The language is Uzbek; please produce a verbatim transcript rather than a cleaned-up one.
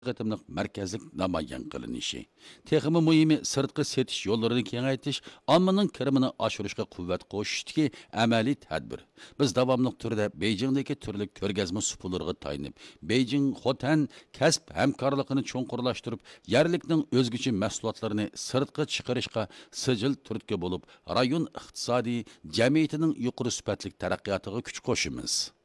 قېتىملىق مەركەزلىك namoyon qilinishi. Texmi muhimi sirtqi setish yo'llarini kengaytirish, ommaning kirimini oshirishga quvvat qo'shishdagi amaliy tadbir. Biz davomli turda Beijingdagi turli ko'rgazma supulariga tayinib, Beijing Xotan kasb hamkorligini cho'nqurlashtirib, yerlikning o'zguchi mahsulotlarini sirtqa chiqarishga sijil turtki bo'lib, rayon iqtisodiy jamiyatining yuqori sifatli taraqqiyotiga kuch qo'shimiz.